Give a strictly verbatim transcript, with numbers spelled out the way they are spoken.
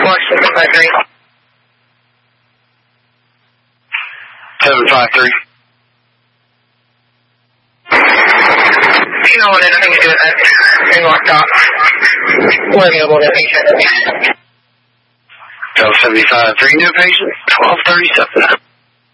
seven five three. seven five three. You know what, nothing to do with that. Being locked off. We're available to patient. Delta seventy-five three, new patient, twelve thirty-seven.